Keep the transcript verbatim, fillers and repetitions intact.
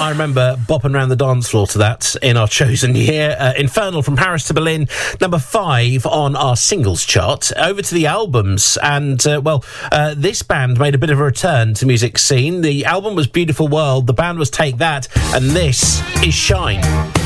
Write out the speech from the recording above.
I remember bopping around the dance floor to that in our chosen year. Uh, Infernal from Paris to Berlin, number five on our singles chart. Over to the albums, and, uh, well, uh, this band made a bit of a return to music scene. The album was Beautiful World, the band was Take That, and this is Shine.